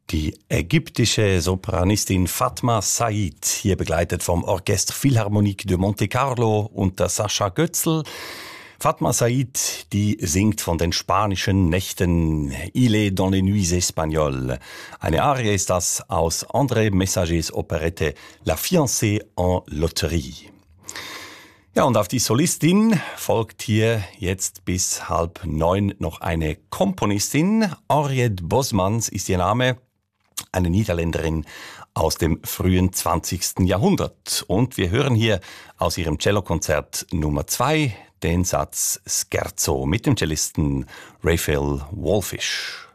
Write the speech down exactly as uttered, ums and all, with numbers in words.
Die ägyptische Sopranistin Fatma Said, hier begleitet vom Orchestre Philharmonique de Monte Carlo unter Sascha Götzl. Fatma Said, die singt von den spanischen Nächten Il est dans les nuits espagnoles. Eine Arie ist das aus André Messagers Operette La fiancée en loterie. Ja, und auf die Solistin folgt hier jetzt bis halb neun noch eine Komponistin. Henriette Bosmans ist ihr Name, eine Niederländerin aus dem frühen zwanzigsten Jahrhundert. Und wir hören hier aus ihrem Cellokonzert Nummer zwei den Satz Scherzo mit dem Cellisten Raphael Wallfisch.